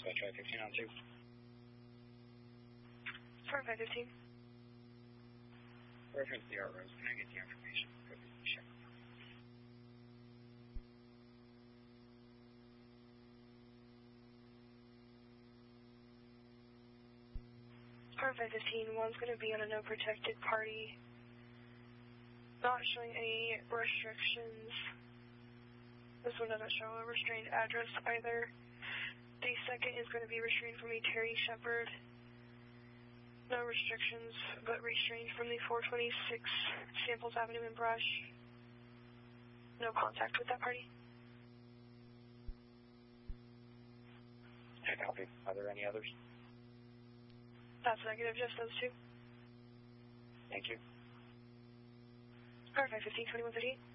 Dispatch 515 on 2. Sorry, 515. Reference the art rose. Can I get the information? Sure. Car 515, one's going to be on a no protected party. Not showing any restrictions. This one doesn't show a restrained address either. The second is going to be restrained from a Terry Shepard. No restrictions, but restrained from the 426 Samples Avenue in Brush. No contact with that party. Okay, copy. Are there any others? That's negative, just those two. Thank you. Car 515, 2138.